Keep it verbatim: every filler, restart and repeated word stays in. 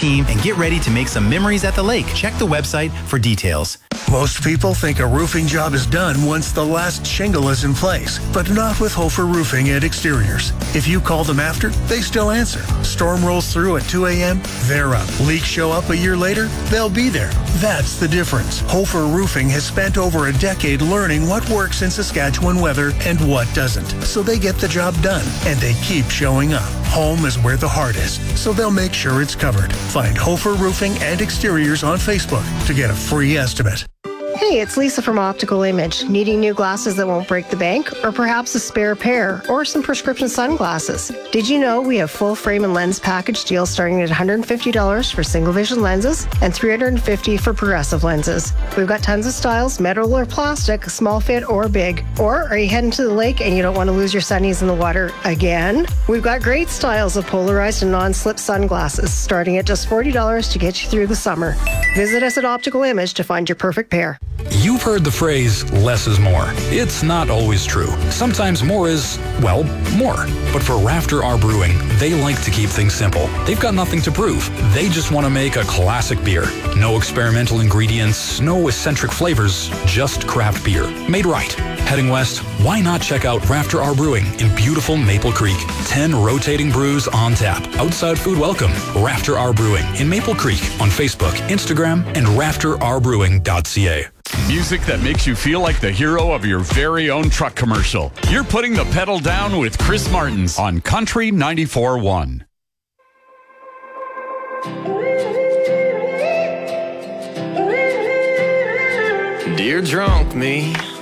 team and get ready to make some memories at the lake. Check the website for details. Most people think a roofing job is done once the last shingle is in place, but not with Hofer Roofing and Exteriors. If you call them after, they still answer. Storm rolls through at two a.m., they're up. Leaks show up a year later, they'll be there. That's the difference. Hofer Roofing has spent over a decade learning what works in Saskatchewan weather and what doesn't, so they get the job done, and they keep showing up. Home is where the heart is, so they'll make sure it's covered. Find Hofer Roofing and Exteriors on Facebook to get a free estimate. Hey, it's Lisa from Optical Image. Needing new glasses that won't break the bank? Or perhaps a spare pair? Or some prescription sunglasses? Did you know we have full frame and lens package deals starting at one hundred fifty dollars for single vision lenses and three hundred fifty dollars for progressive lenses? We've got tons of styles, metal or plastic, small fit or big. Or are you heading to the lake and you don't want to lose your sunnies in the water again? We've got great styles of polarized and non-slip sunglasses starting at just forty dollars to get you through the summer. Visit us at Optical Image to find your perfect pair. You've heard the phrase, less is more. It's not always true. Sometimes more is, well, more. But for Rafter R Brewing, they like to keep things simple. They've got nothing to prove. They just want to make a classic beer. No experimental ingredients, no eccentric flavors, just craft beer. Made right. Heading west, why not check out Rafter R Brewing in beautiful Maple Creek? Ten rotating brews on tap. Outside food welcome. Rafter R Brewing in Maple Creek on Facebook, Instagram, and rafter r brewing dot c a. Music that makes you feel like the hero of your very own truck commercial. You're putting the pedal down with Chris Martins on Country ninety-four point one. Dear drunk me,